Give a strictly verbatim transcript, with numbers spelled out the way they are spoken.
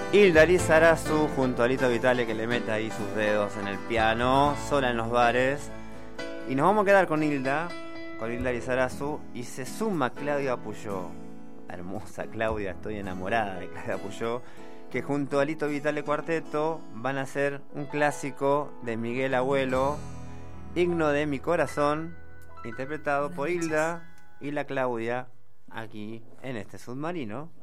Hilda Lizarazu junto a Lito Vitale, que le mete ahí sus dedos en el piano, sola en los bares. Y nos vamos a quedar con Hilda, con Hilda Lizarazu, y se suma Claudia Puyó. Hermosa Claudia, estoy enamorada de Claudia Puyó, que junto a Lito Vitale Cuarteto van a hacer un clásico de Miguel Abuelo, Himno de mi corazón, interpretado por Hilda y la Claudia aquí en este submarino.